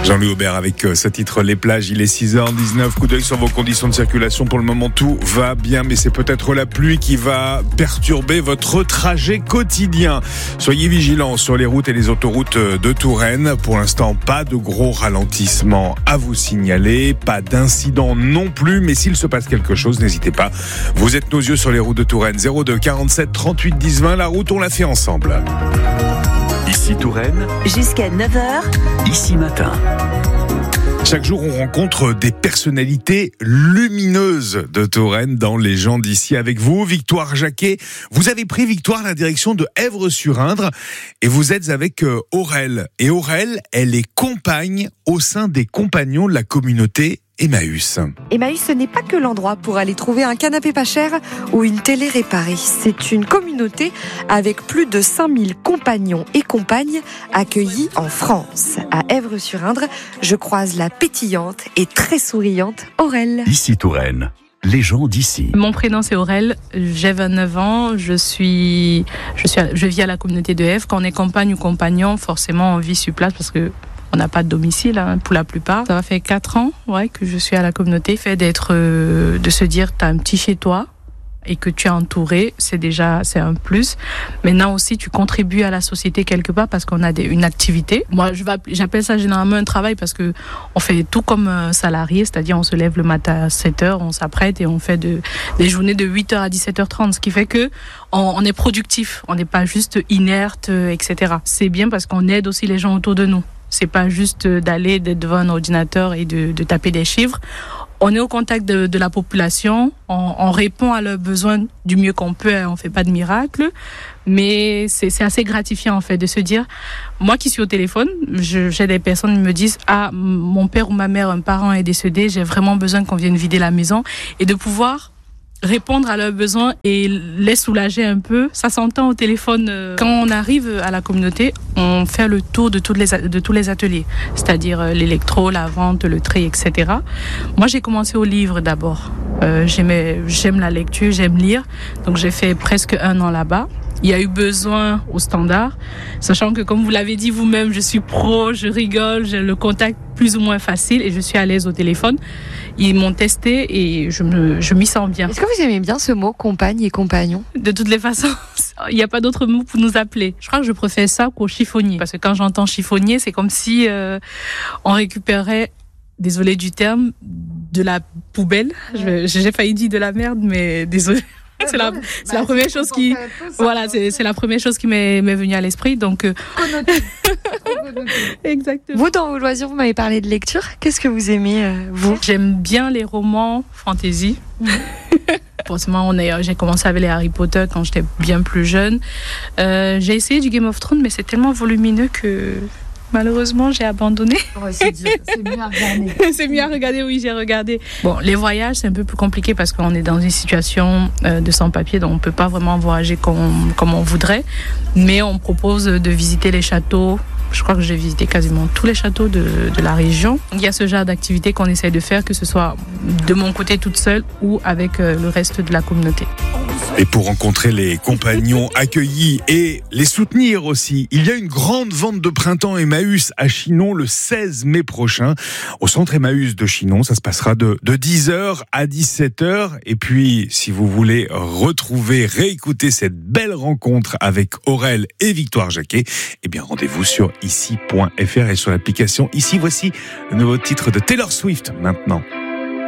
Jean-Louis Aubert avec ce titre Les plages, il est 6h19, coup d'œil sur vos conditions de circulation. Pour le moment tout va bien, mais c'est peut-être la pluie qui va perturber votre trajet quotidien. Soyez vigilants sur les routes et les autoroutes de Touraine. Pour l'instant, pas de gros ralentissements à vous signaler, pas d'incident non plus, mais s'il se passe quelque chose, n'hésitez pas. Vous êtes nos yeux sur les routes de Touraine. 02 47 38 10 20, la route on l'a fait ensemble. Ici Touraine, jusqu'à 9h, ici matin. Chaque jour, on rencontre des personnalités lumineuses de Touraine dans Les gens d'ici. Avec vous, Victoire Jacquet. Vous avez pris, Victoire, la direction de Èvres-sur-Indre et vous êtes avec Aurel. Et Aurel, elle est compagne au sein des compagnons de la communauté Emmaüs. Emmaüs, ce n'est pas que l'endroit pour aller trouver un canapé pas cher ou une télé réparée. C'est une communauté avec plus de 5000 compagnons et compagnes accueillis en France. À Èvres-sur-Indre, je croise la pétillante et très souriante Aurel. Ici Touraine, les gens d'ici. Mon prénom c'est Aurel, j'ai 29 ans, je vis à la communauté de Èvres. Quand on est compagne ou compagnon, forcément on vit sur place parce que on n'a pas de domicile pour la plupart. Ça va faire 4 ans que je suis à la communauté. Le fait de se dire tu as un petit chez toi et que tu es entouré, c'est un plus. Maintenant aussi, tu contribues à la société quelque part parce qu'on a une activité. Moi, j'appelle ça généralement un travail parce que on fait tout comme un salarié, c'est-à-dire on se lève le matin à 7h, on s'apprête et on fait des journées de 8h à 17h30, ce qui fait que on est productif, on n'est pas juste inerte, etc. C'est bien parce qu'on aide aussi les gens autour de nous. C'est pas juste d'être devant un ordinateur et de taper des chiffres. On est au contact de la population, on répond à leurs besoins du mieux qu'on peut, on fait pas de miracle, mais c'est assez gratifiant en fait de se dire, moi qui suis au téléphone, j'ai des personnes qui me disent mon père ou ma mère, un parent est décédé, j'ai vraiment besoin qu'on vienne vider la maison et de pouvoir répondre à leurs besoins et les soulager un peu. Ça s'entend au téléphone. Quand on arrive à la communauté, on fait le tour de tous les ateliers, c'est-à-dire l'électro, la vente, le tri, etc. Moi, j'ai commencé au livre d'abord. J'aime la lecture, j'aime lire. Donc, j'ai fait presque 1 an là-bas. Il y a eu besoin au standard, sachant que comme vous l'avez dit vous-même, je suis pro, je rigole, j'ai le contact plus ou moins facile et je suis à l'aise au téléphone. Ils m'ont testé et je m'y sens bien. Est-ce que vous aimez bien ce mot, compagne et compagnon ? De toutes les façons, il n'y a pas d'autre mot pour nous appeler. Je crois que je préfère ça qu'au chiffonnier. Parce que quand j'entends chiffonnier, c'est comme si on récupérait, désolé du terme, de la poubelle. J'ai failli dire de la merde, mais désolé. C'est la première chose qui, c'est la première chose qui m'est venue à l'esprit. Donc, exactement. Vous, dans vos loisirs, vous m'avez parlé de lecture. Qu'est-ce que vous aimez, vous ? J'aime bien les romans fantasy. Forcément, j'ai commencé avec les Harry Potter quand j'étais bien plus jeune. J'ai essayé du Game of Thrones, mais c'est tellement volumineux que malheureusement, j'ai abandonné. C'est mieux à regarder. C'est mieux à regarder, oui, j'ai regardé. Bon, les voyages, c'est un peu plus compliqué parce qu'on est dans une situation de sans-papier, donc on ne peut pas vraiment voyager comme on voudrait. Mais on propose de visiter les châteaux. Je crois que j'ai visité quasiment tous les châteaux de la région. Il y a ce genre d'activité qu'on essaie de faire, que ce soit de mon côté toute seule ou avec le reste de la communauté. Et pour rencontrer les compagnons accueillis et les soutenir aussi, il y a une grande vente de printemps Emmaüs à Chinon le 16 mai prochain. Au centre Emmaüs de Chinon, ça se passera de 10h à 17h. Et puis, si vous voulez réécouter cette belle rencontre avec Aurel et Victoire Jacquet, eh bien, rendez-vous sur ici.fr et sur l'application Ici. Voici le nouveau titre de Taylor Swift maintenant.